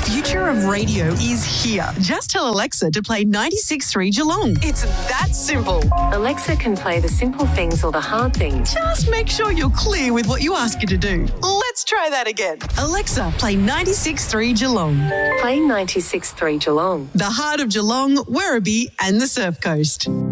future of radio is here. Just tell Alexa to play 96.3 Geelong. It's that simple. Alexa can play the simple things or the hard things. Just make sure you're clear with what you ask her to do. Let's try that again. Alexa, play 96.3 Geelong. Play 96.3 Geelong. The heart of Geelong, Werribee and the Surf Coast.